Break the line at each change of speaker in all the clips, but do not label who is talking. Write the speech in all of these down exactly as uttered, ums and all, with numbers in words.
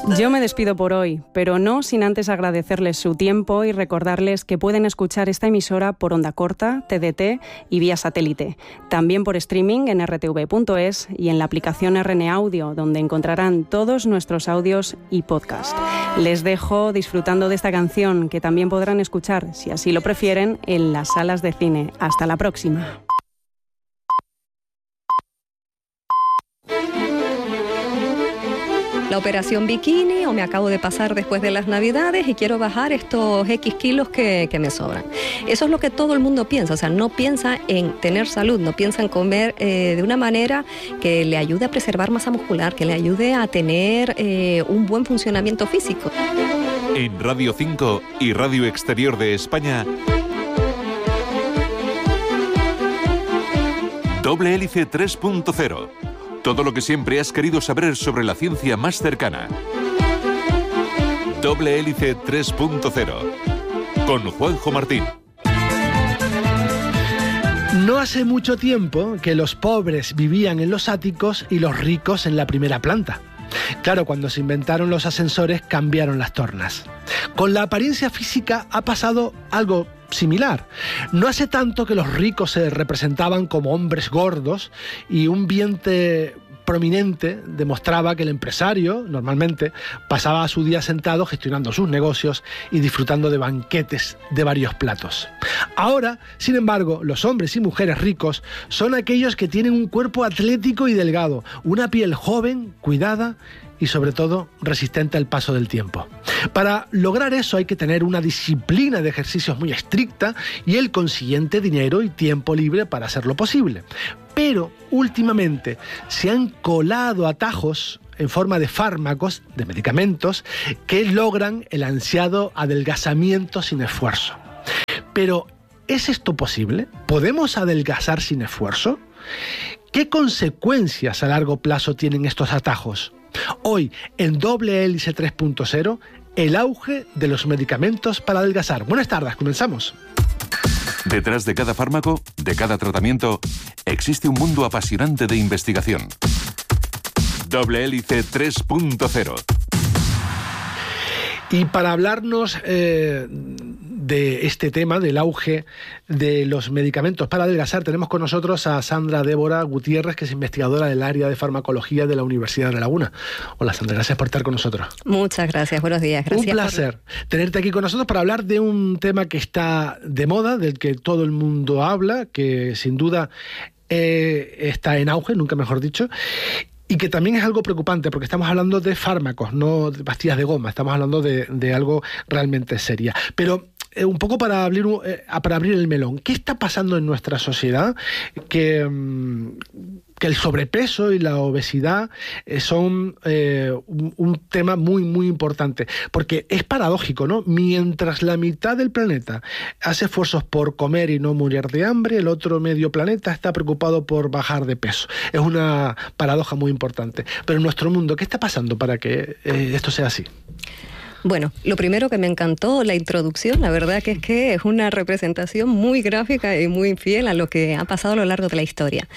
Yo me despido por hoy, pero no sin antes agradecerles su tiempo y recordarles que pueden escuchar esta emisora por onda corta, T D T y vía satélite. También por streaming en r t v punto es y en la aplicación R N Audio, donde encontrarán todos nuestros audios y podcast. Les dejo disfrutando de esta canción, que también podrán escuchar, si así lo prefieren, en las salas de cine. Hasta la próxima.
La operación bikini, o me acabo de pasar después de las navidades y quiero bajar estos X kilos que, que me sobran. Eso es lo que todo el mundo piensa, o sea, no piensa en tener salud, no piensa en comer eh, de una manera que le ayude a preservar masa muscular, que le ayude a tener eh, un buen funcionamiento físico.
En Radio cinco y Radio Exterior de España, Doble Hélice tres punto cero. Todo lo que siempre has querido saber sobre la ciencia más cercana. Doble Hélice tres punto cero. Con Juanjo Martín.
No hace mucho tiempo que los pobres vivían en los áticos y los ricos en la primera planta. Claro, cuando se inventaron los ascensores cambiaron las tornas. Con la apariencia física ha pasado algo similar. No hace tanto que los ricos se representaban como hombres gordos y un vientre prominente demostraba que el empresario, normalmente, pasaba su día sentado gestionando sus negocios y disfrutando de banquetes de varios platos. Ahora, sin embargo, los hombres y mujeres ricos son aquellos que tienen un cuerpo atlético y delgado, una piel joven, cuidada y sobre todo resistente al paso del tiempo. Para lograr eso hay que tener una disciplina de ejercicios muy estricta y el consiguiente dinero y tiempo libre para hacerlo posible. Pero últimamente se han colado atajos en forma de fármacos, de medicamentos, que logran el ansiado adelgazamiento sin esfuerzo. Pero, ¿es esto posible? ¿Podemos adelgazar sin esfuerzo? ¿Qué consecuencias a largo plazo tienen estos atajos? Hoy, en Doble Hélice tres punto cero, el auge de los medicamentos para adelgazar. Buenas tardes, comenzamos.
Detrás de cada fármaco, de cada tratamiento, existe un mundo apasionante de investigación. Doble Hélice tres punto cero.
Y para hablarnos eh, de este tema, del auge de los medicamentos para adelgazar, tenemos con nosotros a Sandra Débora Gutiérrez, que es investigadora del área de farmacología de la Universidad de La Laguna. Hola Sandra, gracias por estar con nosotros.
Muchas gracias, buenos días. Gracias.
Un placer por... tenerte aquí con nosotros para hablar de un tema que está de moda, del que todo el mundo habla, que sin duda eh, está en auge, nunca mejor dicho. Y que también es algo preocupante, porque estamos hablando de fármacos, no de pastillas de goma, estamos hablando de, de algo realmente serio. Pero eh, un poco para abrir, eh, para abrir el melón, ¿qué está pasando en nuestra sociedad? Que, mm, que el sobrepeso y la obesidad eh, son eh, un, un tema muy, muy importante. Porque es paradójico, ¿no? Mientras la mitad del planeta hace esfuerzos por comer y no morir de hambre, el otro medio planeta está preocupado por bajar de peso. Es una paradoja muy importante. Pero en nuestro mundo, ¿qué está pasando para que eh, esto sea así?
Bueno, lo primero que me encantó la introducción, la verdad que es que es una representación muy gráfica y muy fiel a lo que ha pasado a lo largo de la historia.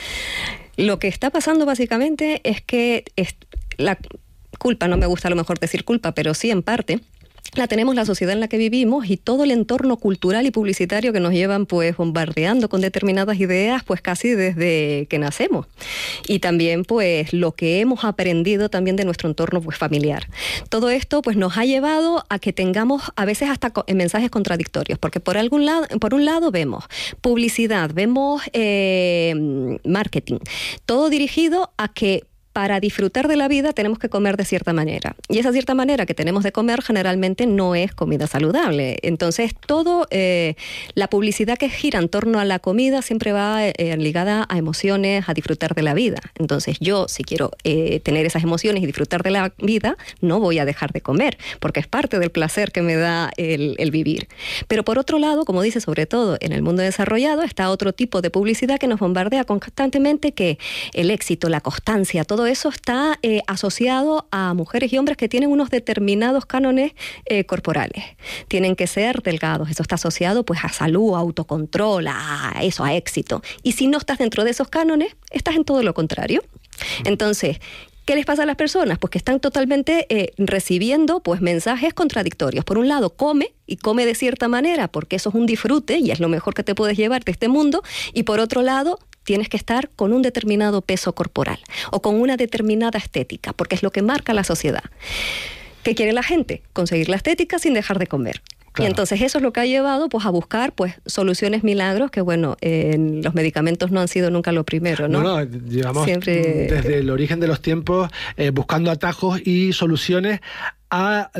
Lo que está pasando básicamente es que es la culpa, no me gusta a lo mejor decir culpa, pero sí en parte, la tenemos la sociedad en la que vivimos y todo el entorno cultural y publicitario que nos llevan pues bombardeando con determinadas ideas pues casi desde que nacemos. Y también pues lo que hemos aprendido también de nuestro entorno pues familiar. Todo esto pues nos ha llevado a que tengamos a veces hasta mensajes contradictorios, porque por algún lado, por un lado vemos publicidad, vemos eh, marketing, todo dirigido a que para disfrutar de la vida tenemos que comer de cierta manera. Y esa cierta manera que tenemos de comer generalmente no es comida saludable. Entonces, todo eh, la publicidad que gira en torno a la comida siempre va eh, ligada a emociones, a disfrutar de la vida. Entonces, yo, si quiero eh, tener esas emociones y disfrutar de la vida, no voy a dejar de comer, porque es parte del placer que me da el, el vivir. Pero por otro lado, como dice, sobre todo en el mundo desarrollado, está otro tipo de publicidad que nos bombardea constantemente, que el éxito, la constancia, todo eso está eh, asociado a mujeres y hombres que tienen unos determinados cánones eh, corporales. Tienen que ser delgados. Eso está asociado pues a salud, a autocontrol, a eso, a éxito. Y si no estás dentro de esos cánones, estás en todo lo contrario. Entonces, ¿Qué les pasa a las personas? Pues que están totalmente eh, recibiendo pues mensajes contradictorios. Por un lado, come, y come de cierta manera, porque eso es un disfrute y es lo mejor que te puedes llevar de este mundo, y por otro lado, tienes que estar con un determinado peso corporal o con una determinada estética, porque es lo que marca la sociedad. ¿Qué quiere la gente? Conseguir la estética sin dejar de comer. Claro. Y entonces eso es lo que ha llevado pues a buscar pues soluciones milagros, que bueno, eh, los medicamentos no han sido nunca lo primero, ¿no?
No, no, llevamos
Siempre...
desde el origen de los tiempos eh, buscando atajos y soluciones A,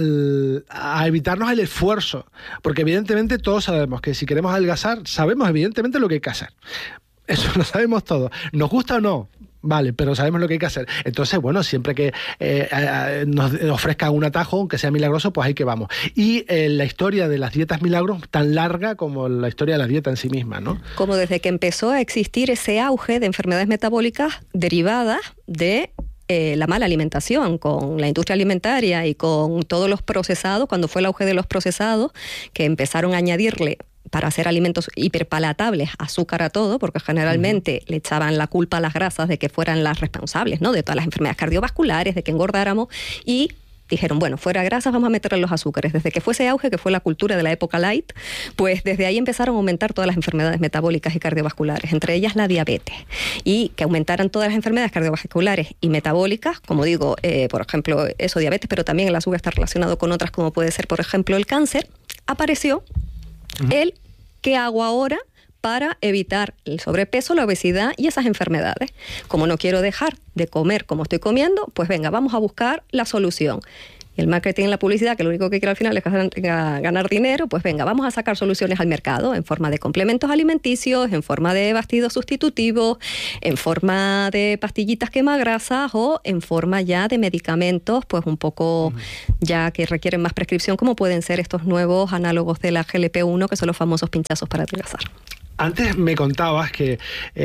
a evitarnos el esfuerzo, porque evidentemente todos sabemos que si queremos adelgazar, sabemos evidentemente lo que hay que hacer. Eso lo sabemos todos. ¿Nos gusta o no? Vale, pero sabemos lo que hay que hacer. Entonces, bueno, siempre que eh, eh, nos ofrezcan un atajo, aunque sea milagroso, pues ahí que vamos. Y eh, la historia de las dietas milagros, tan larga como la historia de la dieta en sí misma, ¿no?
Como desde que empezó a existir ese auge de enfermedades metabólicas derivadas de Eh, la mala alimentación, con la industria alimentaria y con todos los procesados, cuando fue el auge de los procesados, que empezaron a añadirle para hacer alimentos hiperpalatables azúcar a todo, porque generalmente uh-huh. le echaban la culpa a las grasas de que fueran las responsables, ¿no?, de todas las enfermedades cardiovasculares, de que engordáramos, y dijeron, bueno, fuera grasas, vamos a meterle los azúcares. Desde que fue ese auge, que fue la cultura de la época light, pues desde ahí empezaron a aumentar todas las enfermedades metabólicas y cardiovasculares, entre ellas la diabetes. Y que aumentaran todas las enfermedades cardiovasculares y metabólicas, como digo, eh, por ejemplo, eso, diabetes, pero también el azúcar está relacionado con otras, como puede ser, por ejemplo, el cáncer. Apareció uh-huh. el ¿qué hago ahora para evitar el sobrepeso, la obesidad y esas enfermedades? Como no quiero dejar de comer como estoy comiendo, pues venga, vamos a buscar la solución. Y el marketing y la publicidad, que lo único que quiere al final es ganar dinero, pues venga, vamos a sacar soluciones al mercado en forma de complementos alimenticios, en forma de batidos sustitutivos, en forma de pastillitas quemagrasas o en forma ya de medicamentos, pues un poco ya que requieren más prescripción, como pueden ser estos nuevos análogos de la G L P uno, que son los famosos pinchazos para adelgazar.
Antes me contabas que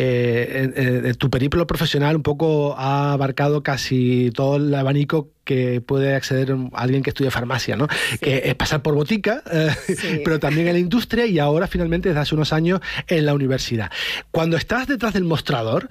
eh, eh, tu periplo profesional un poco ha abarcado casi todo el abanico que puede acceder alguien que estudie farmacia, ¿no? Sí. Que es pasar por botica, eh, sí. pero también en la industria, y ahora finalmente desde hace unos años en la universidad. Cuando estás detrás del mostrador,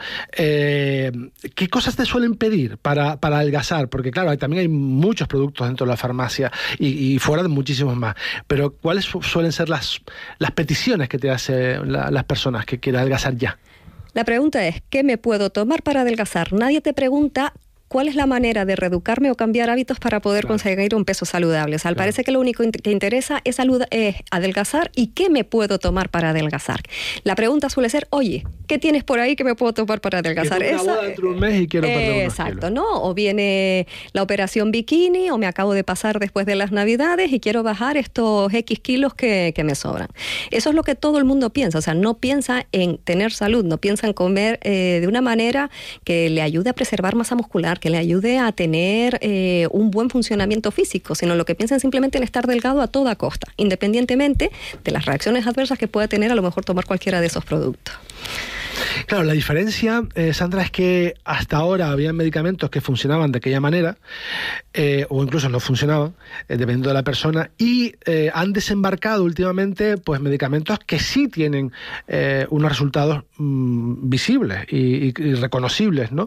eh, ¿qué cosas te suelen pedir para, para adelgazar? Porque claro, hay, también hay muchos productos dentro de la farmacia y, y fuera de muchísimos más, pero ¿cuáles suelen ser las, las peticiones que te hacen la, las personas que quieren adelgazar ya?
La pregunta es, ¿qué me puedo tomar para adelgazar? Nadie te pregunta ¿cuál es la manera de reeducarme o cambiar hábitos para poder claro. conseguir un peso saludable? O sea, claro. parece que lo único que interesa es, salud, es adelgazar, y ¿qué me puedo tomar para adelgazar? La pregunta suele ser, oye, ¿qué tienes por ahí que me puedo tomar para adelgazar?
Que tengo una boda dentro de un mes y quiero perder unos
Exacto,
kilos.
¿no? O viene la operación bikini, o me acabo de pasar después de las Navidades y quiero bajar estos X kilos que, que me sobran. Eso es lo que todo el mundo piensa. O sea, no piensa en tener salud, no piensa en comer eh, de una manera que le ayude a preservar masa muscular, que le ayude a tener eh, un buen funcionamiento físico, sino lo que piensan simplemente en estar delgado a toda costa, independientemente de las reacciones adversas que pueda tener a lo mejor tomar cualquiera de esos productos.
Claro, la diferencia, eh, Sandra, es que hasta ahora había medicamentos que funcionaban de aquella manera, eh, o incluso no funcionaban, eh, dependiendo de la persona, y eh, han desembarcado últimamente pues medicamentos que sí tienen eh, unos resultados mmm, visibles y, y, y reconocibles, ¿no?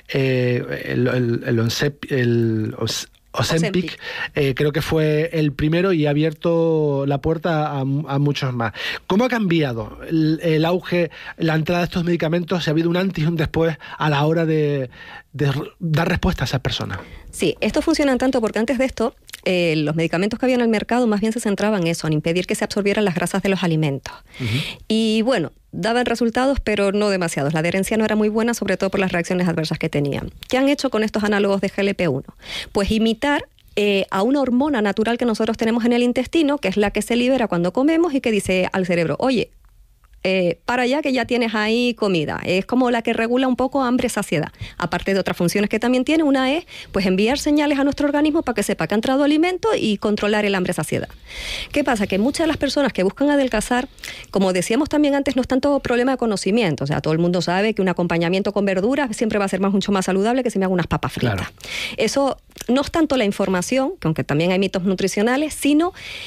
Eh, el, el, el, Onsep, el Ozempic, eh, creo que fue el primero y ha abierto la puerta a, a muchos más. ¿Cómo ha cambiado el, el auge, la entrada de estos medicamentos? ¿Ha habido un antes y un después a la hora de, de dar respuesta a esas personas?
Sí, esto funciona tanto porque antes de esto eh, los medicamentos que había en el mercado más bien se centraban en eso, en impedir que se absorbieran las grasas de los alimentos. Uh-huh. Y bueno, daban resultados, pero no demasiados. La adherencia no era muy buena, sobre todo por las reacciones adversas que tenían. ¿Qué han hecho con estos análogos de G L P uno? Pues imitar eh, a una hormona natural que nosotros tenemos en el intestino, que es la que se libera cuando comemos y que dice al cerebro, oye, Eh, para allá que ya tienes ahí comida. Es como la que regula un poco hambre-saciedad. Aparte de otras funciones que también tiene, una es pues enviar señales a nuestro organismo para que sepa que ha entrado alimento y controlar el hambre-saciedad. ¿Qué pasa? Que muchas de las personas que buscan adelgazar, como decíamos también antes, no es tanto problema de conocimiento. O sea, todo el mundo sabe que un acompañamiento con verduras siempre va a ser más, mucho más saludable que si me hago unas papas fritas. Claro. Eso no es tanto la información, que aunque también hay mitos nutricionales, sino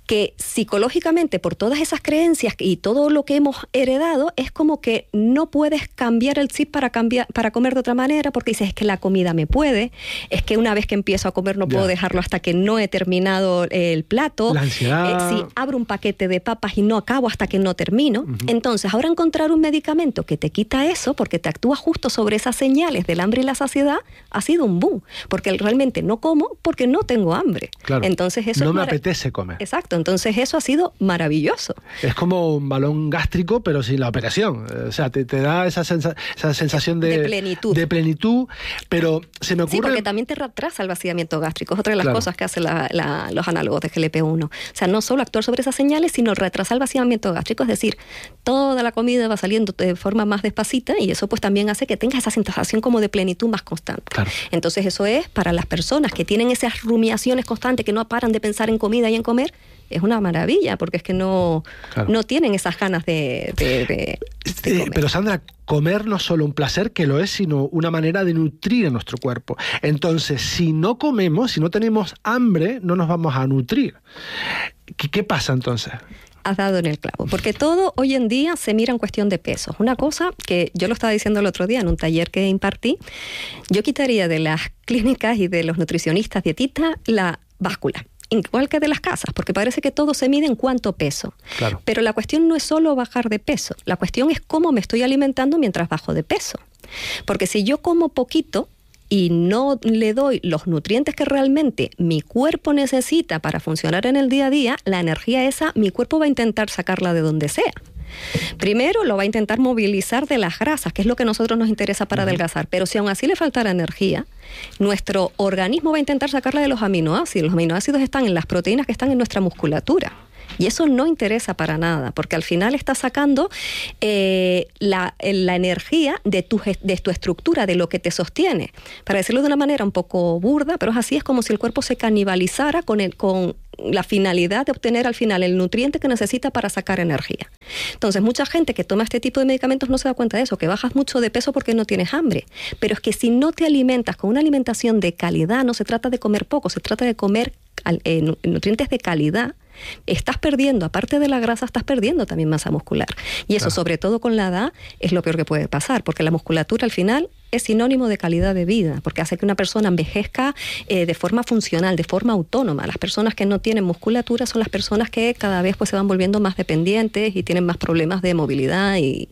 que psicológicamente, por todas esas creencias y todo lo que hemos heredado, es como que no puedes cambiar el chip para cambiar, para comer de otra manera, porque dices, es que la comida me puede, es que una vez que empiezo a comer no puedo yeah. dejarlo hasta que no he terminado el plato.
La ansiedad.
Eh, si abro un paquete de papas y no acabo hasta que no termino. Uh-huh. Entonces, ahora encontrar un medicamento que te quita eso, porque te actúa justo sobre esas señales del hambre y la saciedad, ha sido un boom, porque realmente no como porque no tengo hambre.
Claro.
Entonces eso
no
es
me
marav-
apetece comer.
Exacto, entonces eso ha sido maravilloso.
Es como un balón gástrico, pero sin la operación. O sea, te, te da esa, sensa- esa sensación de,
de plenitud.
De plenitud, pero se me ocurre...
Sí, porque también te retrasa el vaciamiento gástrico. Es otra de las
claro.
cosas que hacen la, la, los análogos de G L P uno. O sea, no solo actuar sobre esas señales, sino retrasar el vaciamiento gástrico. Es decir, toda la comida va saliendo de forma más despacita y eso pues también hace que tengas esa sensación como de plenitud más constante.
Claro.
Entonces eso es para las personas que tienen esas rumiaciones constantes, que no paran de pensar en comida y en comer, es una maravilla, porque es que no, claro. no tienen esas ganas de, de, de, de
eh,
comer.
Pero Sandra, comer no es solo un placer, que lo es, sino una manera de nutrir a nuestro cuerpo. Entonces, si no comemos, si no tenemos hambre, no nos vamos a nutrir. ¿Qué, qué pasa entonces?
Has dado en el clavo, porque todo hoy en día se mira en cuestión de pesos. Una cosa que yo lo estaba diciendo el otro día en un taller que impartí, yo quitaría de las clínicas y de los nutricionistas dietistas la báscula, igual que de las casas, porque parece que todo se mide en cuánto peso.
Claro.
Pero la cuestión no es solo bajar de peso, la cuestión es cómo me estoy alimentando mientras bajo de peso. Porque si yo como poquito y no le doy los nutrientes que realmente mi cuerpo necesita para funcionar en el día a día, la energía esa, mi cuerpo va a intentar sacarla de donde sea. Primero lo va a intentar movilizar de las grasas, que es lo que a nosotros nos interesa para uh-huh. adelgazar, pero si aún así le faltara energía, nuestro organismo va a intentar sacarla de los aminoácidos. Los aminoácidos están en las proteínas que están en nuestra musculatura. Y eso no interesa para nada, porque al final está sacando eh, la, la energía de tu, de tu estructura, de lo que te sostiene. Para decirlo de una manera un poco burda, pero es así, es como si el cuerpo se canibalizara con, el, con la finalidad de obtener al final el nutriente que necesita para sacar energía. Entonces, mucha gente que toma este tipo de medicamentos no se da cuenta de eso, que bajas mucho de peso porque no tienes hambre. Pero es que si no te alimentas con una alimentación de calidad, no se trata de comer poco, se trata de comer eh, nutrientes de calidad, estás perdiendo, aparte de la grasa, estás perdiendo también masa muscular. Y eso, claro. sobre todo con la edad, es lo peor que puede pasar, porque la musculatura al final es sinónimo de calidad de vida, porque hace que una persona envejezca eh, de forma funcional, de forma autónoma. Las personas que no tienen musculatura son las personas que cada vez pues, se van volviendo más dependientes y tienen más problemas de movilidad y...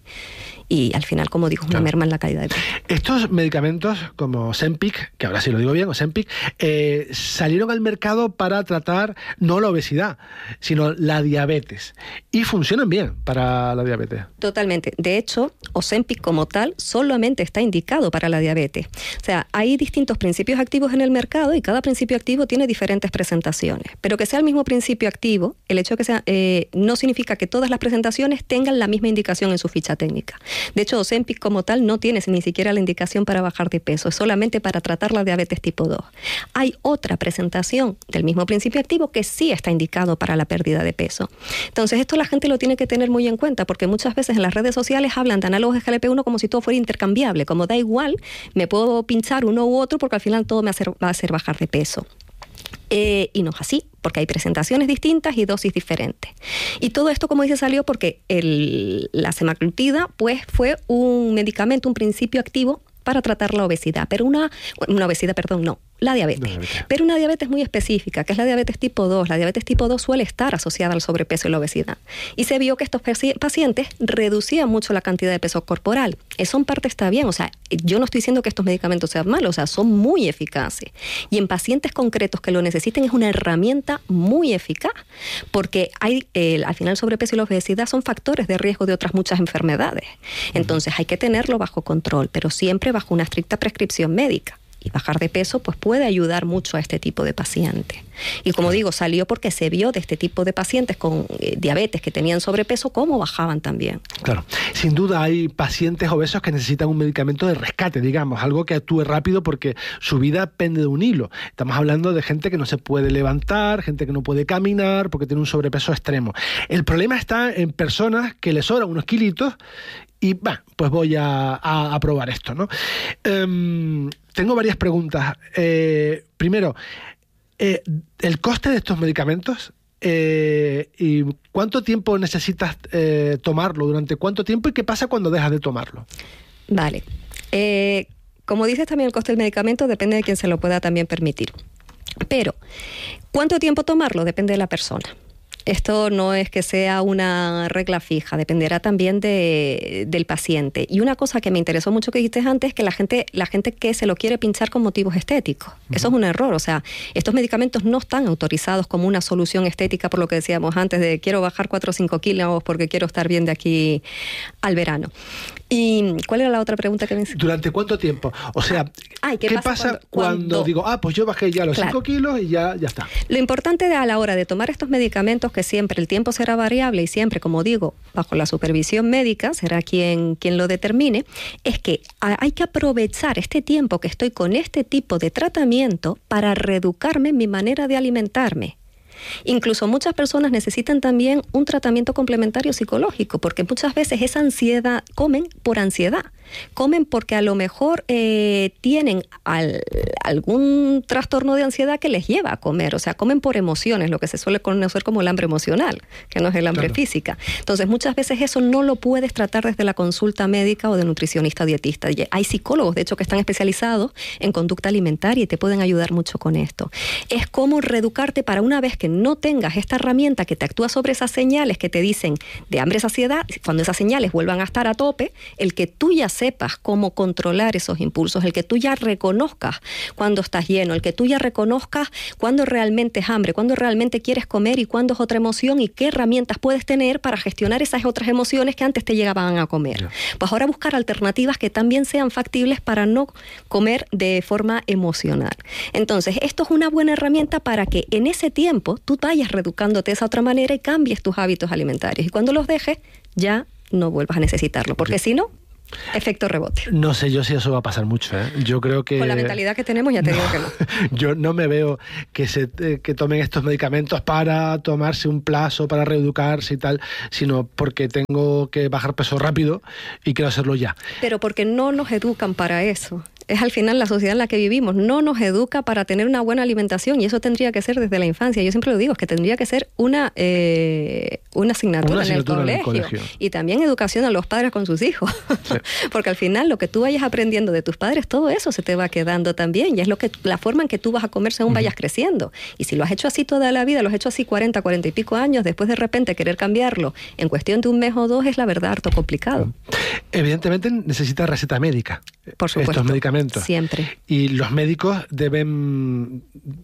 y al final, como digo, una claro. merma en la calidad de vida.
Estos medicamentos como Ozempic, que ahora sí lo digo bien, Ozempic, eh, salieron al mercado para tratar no la obesidad, sino la diabetes. Y funcionan bien para la diabetes.
Totalmente. De hecho, Ozempic como tal solamente está indicado para la diabetes. O sea, hay distintos principios activos en el mercado y cada principio activo tiene diferentes presentaciones. Pero que sea el mismo principio activo, el hecho de que sea, eh, no significa que todas las presentaciones tengan la misma indicación en su ficha técnica. De hecho, Ozempic como tal no tiene ni siquiera la indicación para bajar de peso, es solamente para tratar la diabetes tipo dos. Hay otra presentación del mismo principio activo que sí está indicado para la pérdida de peso. Entonces, esto la gente lo tiene que tener muy en cuenta, porque muchas veces en las redes sociales hablan de análogos de G L P uno como si todo fuera intercambiable, como da igual, me puedo pinchar uno u otro porque al final todo me va a hacer bajar de peso. Eh, y no es así, porque hay presentaciones distintas y dosis diferentes. Y todo esto, como dice, salió porque el, la semaglutida pues, fue un medicamento, un principio activo para tratar la obesidad, pero una, una obesidad, perdón, no, la diabetes. diabetes. Pero una diabetes muy específica, que es la diabetes tipo dos. La diabetes tipo dos suele estar asociada al sobrepeso y la obesidad. Y se vio que estos pacientes reducían mucho la cantidad de peso corporal. Eso en parte está bien, o sea, yo no estoy diciendo que estos medicamentos sean malos, o sea, son muy eficaces. Y en pacientes concretos que lo necesiten es una herramienta muy eficaz, porque hay, eh, al final el sobrepeso y la obesidad son factores de riesgo de otras muchas enfermedades. Entonces hay que tenerlo bajo control, pero siempre bajo una estricta prescripción médica. Y bajar de peso pues puede ayudar mucho a este tipo de pacientes. Y como digo, salió porque se vio de este tipo de pacientes con eh, diabetes que tenían sobrepeso, cómo bajaban también.
Claro. Sin duda hay pacientes obesos que necesitan un medicamento de rescate, digamos, algo que actúe rápido porque su vida pende de un hilo. Estamos hablando de gente que no se puede levantar, gente que no puede caminar porque tiene un sobrepeso extremo. El problema está en personas que les sobran unos kilitos y, bah, pues voy a, a, a probar esto, ¿no? Um, tengo varias preguntas. Eh, primero, eh, ¿el coste de estos medicamentos Eh, ¿Y cuánto tiempo necesitas eh, tomarlo? ¿Durante cuánto tiempo? ¿Y qué pasa cuando dejas de tomarlo?
Vale. Eh, como dices, también el coste del medicamento depende de quien se lo pueda también permitir. Pero, ¿cuánto tiempo tomarlo? Depende de la persona. Esto no es que sea una regla fija, dependerá también de, del paciente. Y una cosa que me interesó mucho que dijiste antes es que la gente, la gente que se lo quiere pinchar con motivos estéticos. Uh-huh. Eso es un error. O sea, estos medicamentos no están autorizados como una solución estética, por lo que decíamos antes, de quiero bajar cuatro o cinco kilos porque quiero estar bien de aquí al verano. ¿Y cuál era la otra pregunta que me hiciste?
¿Durante cuánto tiempo? O sea,
Ay, ¿qué,
¿qué
pasa,
pasa
cuando,
cuando,
cuando
digo, ah, pues yo bajé ya los
claro.
cinco kilos y ya, ya está?
Lo importante de, a la hora de tomar estos medicamentos, que siempre el tiempo será variable y siempre, como digo, bajo la supervisión médica, será quien, quien lo determine, es que hay que aprovechar este tiempo que estoy con este tipo de tratamiento para reeducarme en mi manera de alimentarme. Incluso muchas personas necesitan también un tratamiento complementario psicológico, porque muchas veces esa ansiedad, comen por ansiedad, comen porque a lo mejor eh, tienen al, algún trastorno de ansiedad que les lleva a comer, o sea, comen por emociones, lo que se suele conocer como el hambre emocional, que no es el hambre claro. física. Entonces, muchas veces eso no lo puedes tratar desde la consulta médica o de nutricionista o dietista. Hay psicólogos, de hecho, que están especializados en conducta alimentaria y te pueden ayudar mucho con esto. Es como reeducarte para una vez que no tengas esta herramienta que te actúa sobre esas señales que te dicen de hambre, saciedad, cuando esas señales vuelvan a estar a tope, el que tú ya sepas cómo controlar esos impulsos, el que tú ya reconozcas cuando estás lleno, el que tú ya reconozcas cuando realmente es hambre, cuando realmente quieres comer y cuándo es otra emoción y qué herramientas puedes tener para gestionar esas otras emociones que antes te llegaban a comer. Yeah. Pues ahora buscar alternativas que también sean factibles para no comer de forma emocional. Entonces, esto es una buena herramienta para que en ese tiempo tú vayas reeducándote de esa otra manera y cambies tus hábitos alimentarios. Y cuando los dejes, ya no vuelvas a necesitarlo, porque si no, efecto rebote.
No sé yo si eso va a pasar mucho, ¿eh? Yo creo que...
Con la mentalidad que tenemos ya te
no,
digo que no.
Yo no me veo que se que tomen estos medicamentos para tomarse un plazo, para reeducarse y tal, sino porque tengo que bajar peso rápido y quiero hacerlo ya.
Pero porque no nos educan para eso. Es al final la sociedad en la que vivimos, no nos educa para tener una buena alimentación y eso tendría que ser desde la infancia. Yo siempre lo digo, es que tendría que ser una, eh, una, asignatura, una asignatura en, el colegio, en el colegio y también educación a los padres con sus hijos. Sí. Porque al final lo que tú vayas aprendiendo de tus padres, todo eso se te va quedando también y es lo que la forma en que tú vas a comer según uh-huh. vayas creciendo. Y si lo has hecho así toda la vida, lo has hecho así cuarenta, cuarenta y pico años, después de repente querer cambiarlo en cuestión de un mes o dos es la verdad harto complicado.
Evidentemente necesita receta médica.
Por supuesto.
Estos medicamentos.
Siempre.
Y los médicos deben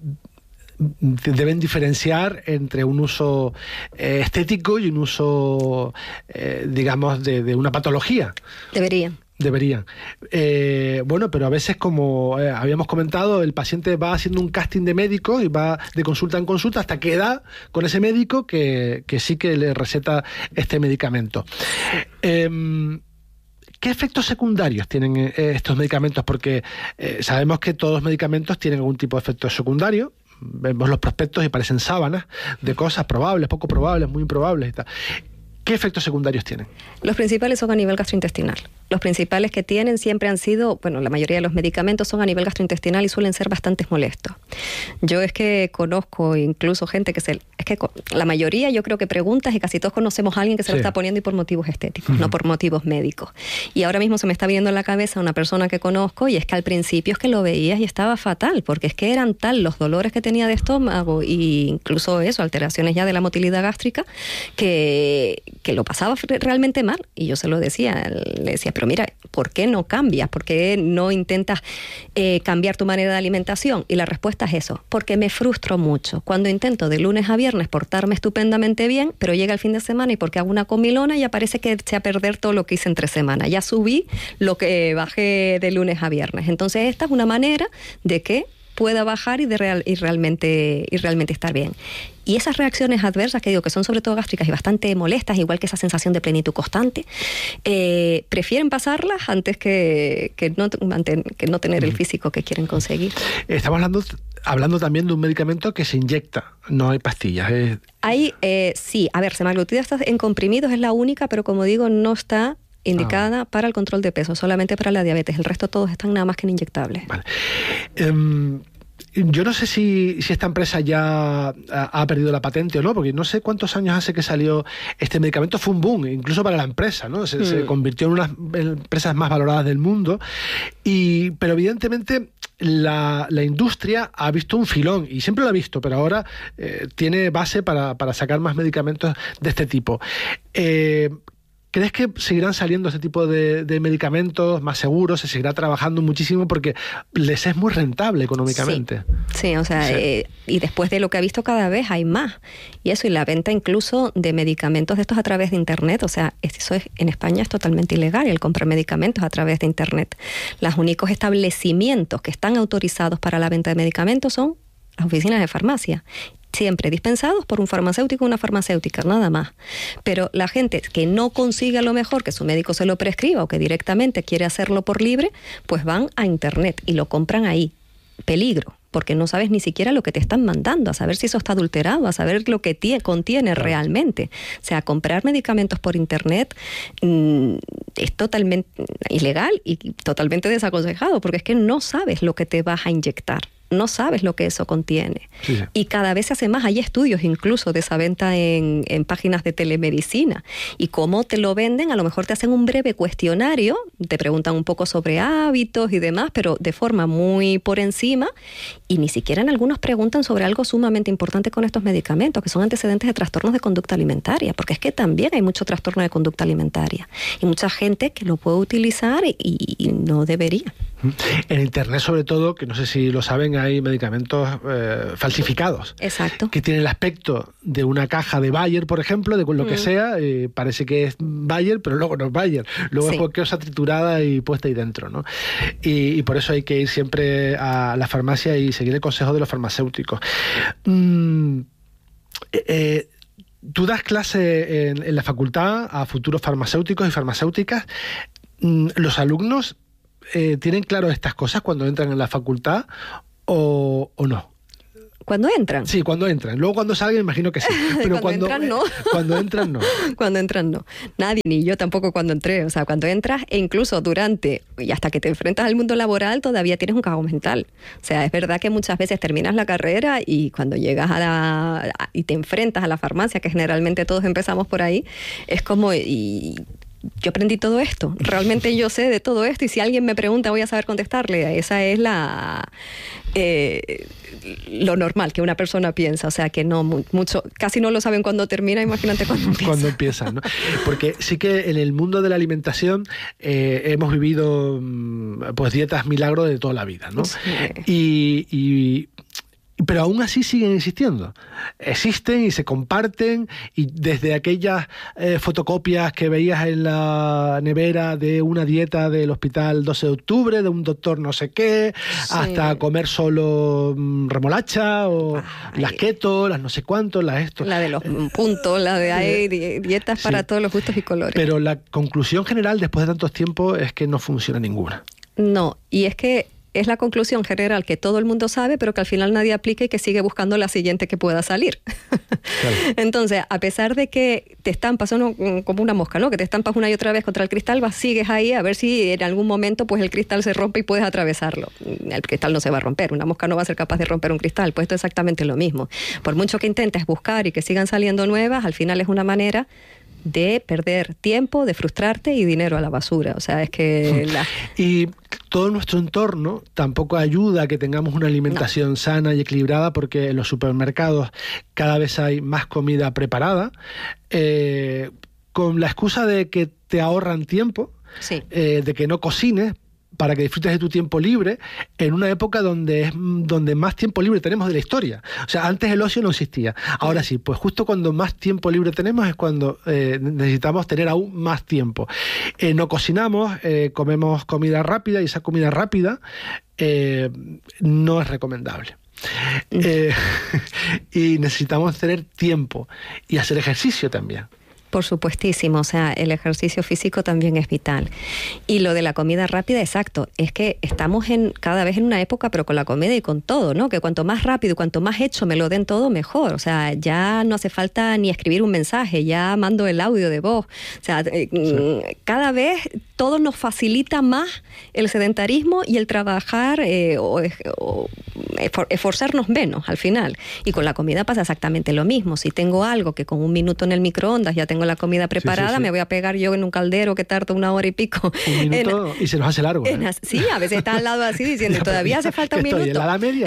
deben diferenciar entre un uso eh, estético y un uso, eh, digamos, de, de una patología.
Deberían.
Deberían. Eh, bueno, pero a veces, como eh, habíamos comentado, el paciente va haciendo un casting de médicos y va de consulta en consulta hasta que da con ese médico que, que sí que le receta este medicamento. Eh, ¿Qué efectos secundarios tienen eh, estos medicamentos? Porque eh, sabemos que todos los medicamentos tienen algún tipo de efecto secundario. Vemos los prospectos y parecen sábanas de cosas probables, poco probables, muy improbables y tal. ¿Qué efectos secundarios tienen?
Los principales son a nivel gastrointestinal. Los principales que tienen siempre han sido, bueno, la mayoría de los medicamentos son a nivel gastrointestinal y suelen ser bastante molestos. Yo es que conozco incluso gente que se... Es que la mayoría yo creo que preguntas y casi todos conocemos a alguien que se sí. lo está poniendo y por motivos estéticos, uh-huh. no por motivos médicos. Y ahora mismo se me está viniendo en la cabeza una persona que conozco y es que al principio es que lo veías y estaba fatal, porque es que eran tal los dolores que tenía de estómago e incluso eso, alteraciones ya de la motilidad gástrica, que... que lo pasaba realmente mal y yo se lo decía, le decía, pero mira, ¿por qué no cambias? ¿Por qué no intentas eh, cambiar tu manera de alimentación? Y la respuesta es eso, porque me frustro mucho. Cuando intento de lunes a viernes portarme estupendamente bien, pero llega el fin de semana y porque hago una comilona ya parece que eché a perder todo lo que hice entre semana. Ya subí lo que bajé de lunes a viernes. Entonces esta es una manera de que pueda bajar y, de real, y, realmente, y realmente estar bien. Y esas reacciones adversas que digo que son sobre todo gástricas y bastante molestas, igual que esa sensación de plenitud constante, eh, prefieren pasarlas antes que, que, no, que no tener el físico que quieren conseguir.
Estamos hablando, hablando también de un medicamento que se inyecta, no hay pastillas. Es...
Hay, eh, sí, a ver, semaglutida en comprimidos es la única, pero como digo, no está indicada ah. para el control de peso, solamente para la diabetes. El resto todos están nada más que en inyectables.
Vale. Um, Yo no sé si, si esta empresa ya ha, ha perdido la patente o no, porque no sé cuántos años hace que salió este medicamento. Fue un boom, incluso para la empresa, ¿no? Se, mm. se convirtió en una de las empresas más valoradas del mundo. Y, pero evidentemente la, la industria ha visto un filón, y siempre lo ha visto, pero ahora eh, tiene base para, para sacar más medicamentos de este tipo. Eh, ¿Crees que seguirán saliendo este tipo de, de medicamentos más seguros? Se seguirá trabajando muchísimo porque les es muy rentable económicamente.
Sí, sí o sea, sí. Eh, y después de lo que ha visto cada vez hay más. Y eso, y la venta incluso de medicamentos de estos a través de Internet. O sea, eso es, en España es totalmente ilegal, el comprar medicamentos a través de Internet. Los únicos establecimientos que están autorizados para la venta de medicamentos son las oficinas de farmacia. Siempre dispensados por un farmacéutico o una farmacéutica, nada más. Pero la gente que no consigue a lo mejor que su médico se lo prescriba o que directamente quiere hacerlo por libre, pues van a Internet y lo compran ahí. Peligro, porque no sabes ni siquiera lo que te están mandando, a saber si eso está adulterado, a saber lo que tie- contiene claro. realmente. O sea, comprar medicamentos por Internet mmm, es totalmente ilegal y totalmente desaconsejado, porque es que no sabes lo que te vas a inyectar. No sabes lo que eso contiene. Sí, sí. Y cada vez se hace más. Hay estudios incluso de esa venta en, en páginas de telemedicina. Y cómo te lo venden, a lo mejor te hacen un breve cuestionario, te preguntan un poco sobre hábitos y demás, pero de forma muy por encima. Y ni siquiera en algunos preguntan sobre algo sumamente importante con estos medicamentos, que son antecedentes de trastornos de conducta alimentaria. Porque es que también hay mucho trastorno de conducta alimentaria. Y mucha gente que lo puede utilizar y, y no debería.
En Internet, sobre todo, que no sé si lo saben, hay medicamentos eh, falsificados.
Exacto.
Que tienen el aspecto de una caja de Bayer, por ejemplo, de lo mm. que sea, eh, parece que es Bayer, pero luego no es Bayer. Luego sí. es cualquier cosa triturada y puesta ahí dentro, ¿no? Y, y por eso hay que ir siempre a la farmacia y seguir el consejo de los farmacéuticos. Mm, eh, tú das clase en, en la facultad a futuros farmacéuticos y farmacéuticas. Mm, ¿Los alumnos eh, tienen claro estas cosas cuando entran en la facultad o, o no?
¿Cuando entran?
Sí, cuando entran. Luego cuando salgan imagino que sí. Pero
cuando, cuando entran no.
Cuando entran no.
Cuando entran no. Nadie, ni yo tampoco cuando entré. O sea, cuando entras e incluso durante y hasta que te enfrentas al mundo laboral todavía tienes un caos mental. O sea, es verdad que muchas veces terminas la carrera y cuando llegas a la a, y te enfrentas a la farmacia, que generalmente todos empezamos por ahí, es como... Y, yo aprendí todo esto, realmente yo sé de todo esto y si alguien me pregunta voy a saber contestarle. Esa es la eh, lo normal que una persona piensa, o sea que no mucho, casi no lo saben cuando termina, imagínate cuando empieza.
Cuando empieza, ¿no? Porque sí que en el mundo de la alimentación eh, hemos vivido pues dietas milagro de toda la vida, ¿no? Sí. Y, y pero aún así siguen existiendo. Existen y se comparten, y desde aquellas eh, fotocopias que veías en la nevera de una dieta del hospital doce de octubre, de un doctor no sé qué, sí. hasta comer solo mm, remolacha, o Ay. las keto, las no sé cuántos, las esto.
La de los puntos, la de hay dietas sí. para todos los gustos y colores.
Pero la conclusión general, después de tantos tiempos, es que no funciona ninguna.
No, y es que es la conclusión general que todo el mundo sabe, pero que al final nadie aplica y que sigue buscando la siguiente que pueda salir. Claro. Entonces, a pesar de que te estampas ¿no? como una mosca, ¿no? Que te estampas una y otra vez contra el cristal, vas, sigues ahí a ver si en algún momento pues el cristal se rompe y puedes atravesarlo. El cristal no se va a romper, una mosca no va a ser capaz de romper un cristal, pues esto es exactamente lo mismo. Por mucho que intentes buscar y que sigan saliendo nuevas, al final es una manera de perder tiempo, de frustrarte y dinero a la basura. O sea, es que... La...
Y todo nuestro entorno tampoco ayuda a que tengamos una alimentación no. sana y equilibrada, porque en los supermercados cada vez hay más comida preparada, eh, con la excusa de que te ahorran tiempo,
sí.
eh, de que no cocines, para que disfrutes de tu tiempo libre, en una época donde es donde más tiempo libre tenemos de la historia. O sea, antes el ocio no existía. Ahora sí, pues justo cuando más tiempo libre tenemos es cuando eh, necesitamos tener aún más tiempo. Eh, no cocinamos, eh, comemos comida rápida, y esa comida rápida eh, no es recomendable. Eh, y necesitamos tener tiempo y hacer ejercicio también.
Por supuestísimo, o sea, el ejercicio físico también es vital. Y lo de la comida rápida, exacto, es que estamos en cada vez en una época, pero con la comida y con todo, ¿no? Que cuanto más rápido, cuanto más hecho me lo den todo, mejor. O sea, ya no hace falta ni escribir un mensaje, ya mando el audio de voz. O sea, sí. cada vez todo nos facilita más el sedentarismo y el trabajar eh, o, o esforzarnos menos al final. Y con la comida pasa exactamente lo mismo. Si tengo algo que con un minuto en el microondas ya tengo la comida preparada, sí, sí, sí. me voy a pegar yo en un caldero que tarda una hora y pico.
Un minuto en, y se nos hace largo.
En,
¿eh?
Sí, a veces está al lado así diciendo, todavía hace falta un
estoy
minuto.
En la media.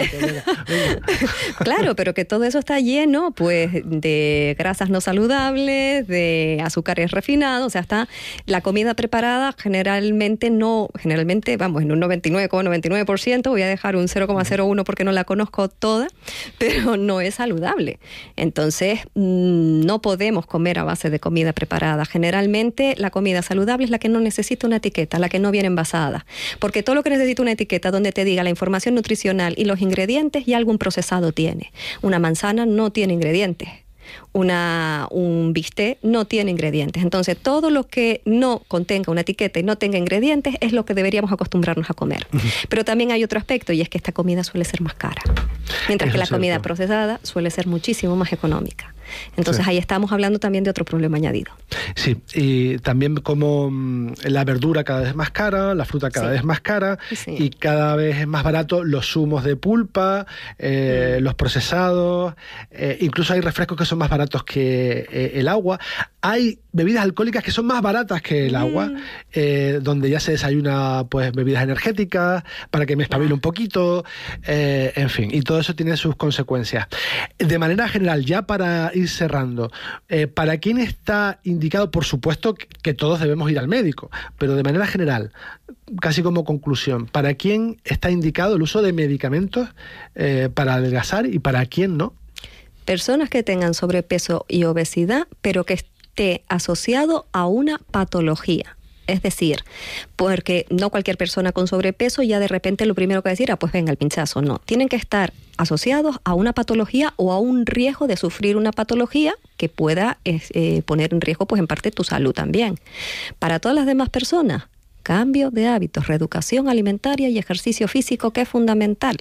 Claro, pero que todo eso está lleno pues de grasas no saludables, de azúcares refinados, o sea, está la comida preparada generalmente no, generalmente, vamos, en un noventa y nueve coma noventa y nueve por ciento, voy a dejar un cero coma cero uno porque no la conozco toda, pero no es saludable. Entonces, no podemos comer a base de comida preparada. Generalmente la comida saludable es la que no necesita una etiqueta, la que no viene envasada. Porque todo lo que necesita una etiqueta donde te diga la información nutricional y los ingredientes ya algún procesado tiene. Una manzana no tiene ingredientes. Una, un bistec no tiene ingredientes. Entonces, todo lo que no contenga una etiqueta y no tenga ingredientes es lo que deberíamos acostumbrarnos a comer. Uh-huh. Pero también hay otro aspecto, y es que esta comida suele ser más cara. Mientras Eso que la comida cierto. procesada suele ser muchísimo más económica. Entonces sí. ahí estamos hablando también de otro problema añadido.
Sí, y también como la verdura cada vez es más cara, la fruta cada sí. vez más cara sí. y cada vez es más barato los zumos de pulpa, eh, mm. los procesados, eh, incluso hay refrescos que son más baratos que eh, el agua. Hay bebidas alcohólicas que son más baratas que el mm. agua, eh, donde ya se desayuna pues bebidas energéticas para que me espabile ah. un poquito, eh, en fin, y todo eso tiene sus consecuencias. De manera general, ya para ir cerrando, eh, ¿para quién está indicado? Por supuesto que, que todos debemos ir al médico, pero de manera general, casi como conclusión, ¿para quién está indicado el uso de medicamentos eh, para adelgazar y para quién no?
Personas que tengan sobrepeso y obesidad, pero que esté asociado a una patología. Es decir, porque no cualquier persona con sobrepeso ya de repente lo primero que va a decir, ah, pues venga el pinchazo. No, tienen que estar asociados a una patología o a un riesgo de sufrir una patología que pueda eh, poner en riesgo, pues en parte, tu salud también. Para todas las demás personas, cambio de hábitos, reeducación alimentaria y ejercicio físico, que es fundamental.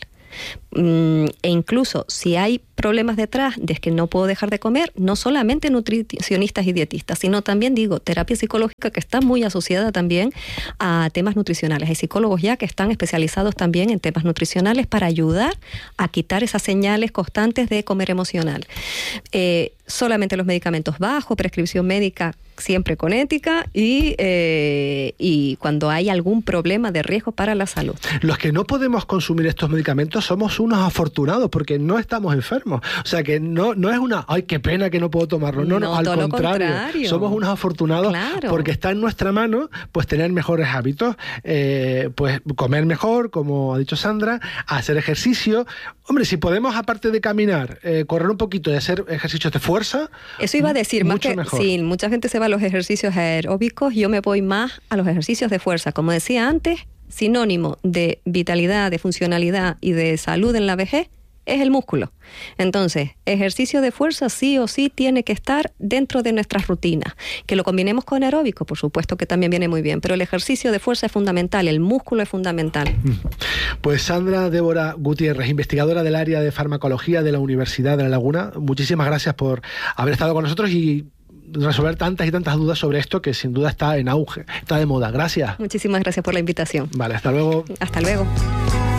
Mm, e incluso si hay problemas detrás de que no puedo dejar de comer, no solamente nutricionistas y dietistas, sino también, digo, terapia psicológica, que está muy asociada también a temas nutricionales. Hay psicólogos ya que están especializados también en temas nutricionales para ayudar a quitar esas señales constantes de comer emocional. Eh, solamente los medicamentos bajo prescripción médica, siempre con ética, y, eh, y cuando hay algún problema de riesgo para la salud.
Los que no podemos consumir estos medicamentos somos unos afortunados porque no estamos enfermos. O sea que no, no es una, ay, qué pena que no puedo tomarlo. No, no, no al contrario, contrario. Somos unos afortunados claro. porque está en nuestra mano pues tener mejores hábitos, eh, pues comer mejor, como ha dicho Sandra, hacer ejercicio. Hombre, si podemos, aparte de caminar, eh, correr un poquito y hacer ejercicios de fuerza,
eso iba a decir,
mucho
más que
mejor.
Sí, mucha gente se va a los ejercicios aeróbicos, yo me voy más a los ejercicios de fuerza. Como decía antes, sinónimo de vitalidad, de funcionalidad y de salud en la vejez es el músculo. Entonces, ejercicio de fuerza sí o sí tiene que estar dentro de nuestras rutinas. Que lo combinemos con aeróbico, por supuesto que también viene muy bien, pero el ejercicio de fuerza es fundamental, el músculo es fundamental.
Pues Sandra Débora Gutiérrez, investigadora del área de farmacología de la Universidad de La Laguna, muchísimas gracias por haber estado con nosotros y resolver tantas y tantas dudas sobre esto que sin duda está en auge, está de moda. Gracias.
Muchísimas gracias por la invitación.
Vale, hasta luego.
Hasta luego.